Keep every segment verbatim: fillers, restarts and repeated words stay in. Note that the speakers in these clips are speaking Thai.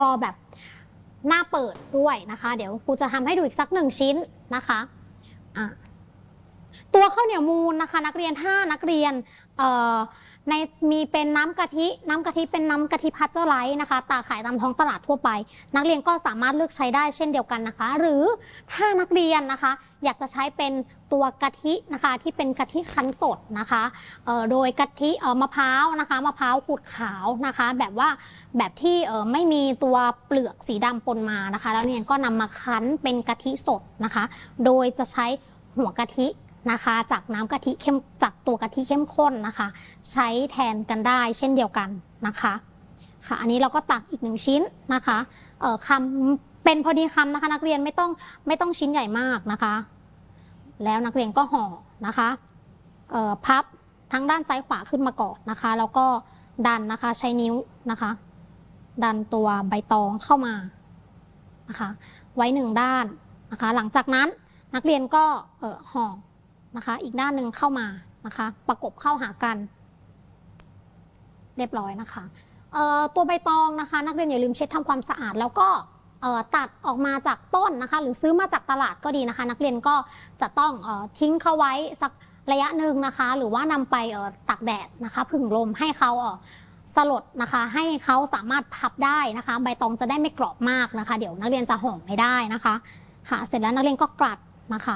รอแบบหน้าเปิดด้วยนะคะเดี๋ยวครูจะทำให้ดูอีกสักหนึ่งชิ้นนะคะะตัวข้าวเหนียวมูนนะคะนักเรียนถ้านักเรียนในมีเป็นน้ำกะทิน้ำกะทิเป็นน้ำกะทิพัชเจอร์ไลท์นะคะตาขายตามท้องตลาดทั่วไปนักเรียนก็สามารถเลือกใช้ได้เช่นเดียวกันนะคะหรือถ้านักเรียนนะคะอยากจะใช้เป็นตัวกะทินะคะที่เป็นกะทิคั้นสดนะคะโดยกะทิมะพร้าวนะคะมะพร้าวขูดขาวนะคะแบบว่าแบบที่ไม่มีตัวเปลือกสีดำปนมานะคะแล้วเนี่ยก็นำมาคั้นเป็นกะทิสดนะคะโดยจะใช้หัวกะทินะคะจากน้ำกะทิเข้มจากตัวกะทิเข้มข้นนะคะใช้แทนกันได้เช่นเดียวกันนะคะค่ะอันนี้เราก็ตักอีกหนึ่งชิ้นนะคะเอ่อคำเป็นพอดีคำนะคะนักเรียนไม่ต้องไม่ต้องชิ้นใหญ่มากนะคะแล้วนักเรียนก็ห่อนะคะเอ่อพับทั้งด้านซ้ายขวาขึ้นมาก่อนนะคะแล้วก็ดันนะคะใช้นิ้วนะคะดันตัวใบตองเข้ามานะคะไว้หนึ่งด้านนะคะหลังจากนั้นนักเรียนก็เอ่อห่อนะคะอีกด้านหนึ่งเข้ามานะคะประกบเข้าหากันเรียบร้อยนะคะตัวใบตองนะคะนักเรียนอย่าลืมเช็ดทำความสะอาดแล้วก็ตัดออกมาจากต้นนะคะหรือซื้อมาจากตลาดก็ดีนะคะนักเรียนก็จะต้องทิ้งเขาไว้สักระยะหนึ่งนะคะหรือว่านำไปตากแดดนะคะผึ่งลมให้เขาสลดนะคะให้เขาสามารถพับได้นะคะใบตองจะได้ไม่กรอบมากนะคะเดี๋ยวนักเรียนจะห่อไม่ได้นะคะค่ะเสร็จแล้วนักเรียนก็กลัดนะคะ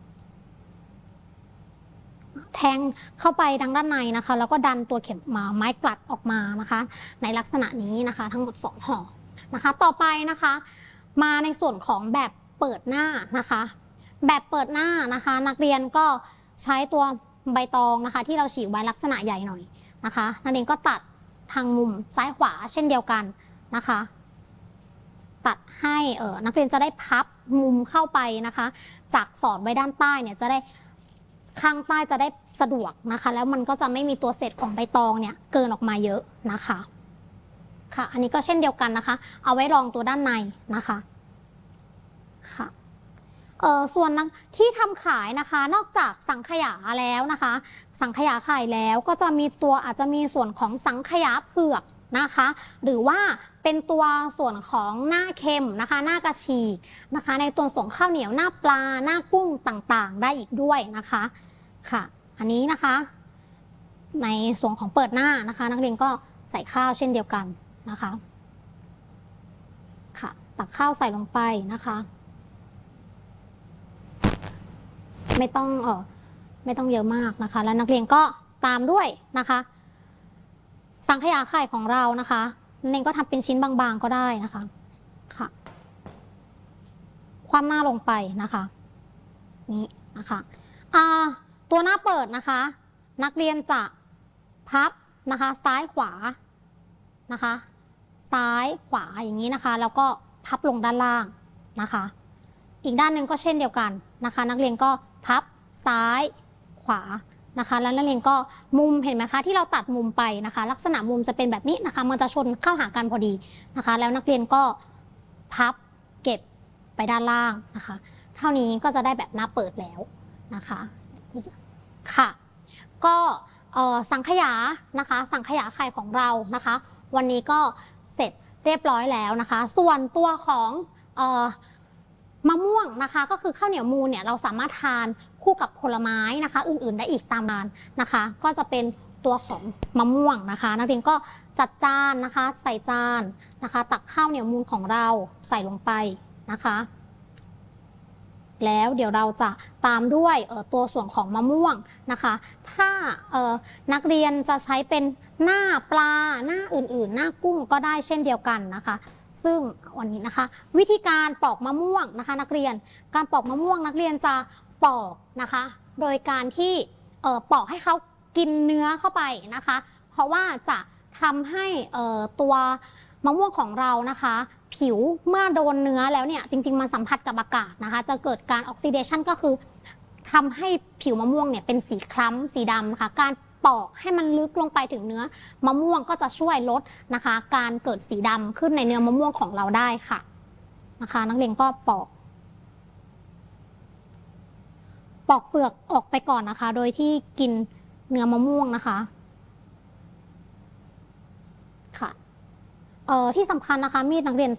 แทงเข้าไปทางด้านในนะคะแล้วก็ดันตัวเข็มไม้กลัดออกมานะคะในลักษณะนี้นะคะทั้งหมดสองห่อนะคะต่อไปนะคะมาในส่วนของแบบเปิดหน้านะคะแบบเปิดหน้านะคะนักเรียนก็ใช้ตัวใบตองนะคะที่เราฉีกไว้ลักษณะใหญ่หน่อยนะคะนักเรียนก็ตัดทางมุมซ้ายขวาเช่นเดียวกันนะคะตัดให้เออนักเรียนจะได้พับมุมเข้าไปนะคะจากสอดไว้ด้านใต้เนี่ยจะได้ข้างใต้จะได้สะดวกนะคะแล้วมันก็จะไม่มีตัวเศษของใบตองเนี่ยเกินออกมาเยอะนะคะค่ะอันนี้ก็เช่นเดียวกันนะคะเอาไว้รองตัวด้านในนะคะค่ะเอ่อส่วนที่ทำขายนะคะนอกจากสังขยาแล้วนะคะสังขยาไข่แล้วก็จะมีตัวอาจจะมีส่วนของสังขยาเผือกนะคะหรือว่าเป็นตัวส่วนของหน้าเค็มนะคะหน้ากระฉีกนะคะในตัวส่วนข้าวเหนียวหน้าปลาหน้ากุ้งต่างๆได้อีกด้วยนะคะค่ะอันนี้นะคะในส่วนของเปิดหน้านะคะนักเรียนก็ใส่ข้าวเช่นเดียวกันนะคะค่ะตักข้าวใส่ลงไปนะคะไม่ต้องเออไม่ต้องเยอะมากนะคะแล้วนักเรียนก็ตามด้วยนะคะสังขยาไข่ของเรานะคะนักเรียนก็ทำเป็นชิ้นบางๆก็ได้นะคะค่ะคว่ำหน้าลงไปนะคะนี่นะคะอ่าตัวหน้าเปิดนะคะนักเรียนจะพับนะคะซ้ายขวานะคะซ้ายขวาอย่างนี้นะคะแล้วก็พับลงด้านล่างนะคะอีกด้านหนึ่งก็เช่นเดียวกันนะคะนักเรียนก็พับซ้ายขวานะคะแล้วนักเรียนก็มุมเห็นไหมคะที่เราตัดมุมไปนะคะลักษณะมุมจะเป็นแบบนี้นะคะมันจะชนเข้าหากันพอดีนะคะแล้วนักเรียนก็พับเก็บไปด้านล่างนะคะเท่านี้ก็จะได้แบบหน้าเปิดแล้วนะคะค่ะก็สังขยานะคะสังขยาไข่ของเรานะคะวันนี้ก็เสร็จเรียบร้อยแล้วนะคะส่วนตัวของมะม่วงนะคะก็คือข้าวเหนียวมูนเนี่ยเราสามารถทานคู่กับผลไม้นะคะอื่นๆได้อีกตามร้านนะคะก็จะเป็นตัวของมะม่วงนะคะนักเรียนก็จัดจานนะคะใส่จานนะคะตักข้าวเหนียวมูนของเราใส่ลงไปนะคะแล้วเดี๋ยวเราจะตามด้วยตัวส่วนของมะม่วงนะคะถ้านักเรียนจะใช้เป็นหน้าปลาหน้าอื่นๆหน้ากุ้งก็ได้เช่นเดียวกันนะคะซึ่งวันนี้นะคะวิธีการปอกมะม่วงนะคะนักเรียนการปอกมะม่วงนักเรียนจะปอกนะคะโดยการที่ปอกให้เขากินเนื้อเข้าไปนะคะเพราะว่าจะทำให้ตัวมะม่วงของเรานะคะผิวเมื่อโดนเนื้อแล้วเนี่ยจริงๆมันสัมผัสกับอากาศนะคะจะเกิดการออกซิเดชันก็คือทำให้ผิวมะม่วงเนี่ยเป็นสีคล้ำสีดำนะคะการปอกให้มันลึกลงไปถึงเนื้อมะม่วงก็จะช่วยลดนะคะการเกิดสีดำขึ้นในเนื้อมะม่วงของเราได้ค่ะนะคะนักเรียนก็ปอกปอกเปลือกออกไปก่อนนะคะโดยที่กินเนื้อมะม่วงนะคะค่ะเอ่อที่สำคัญนะคะมีดนักเรียน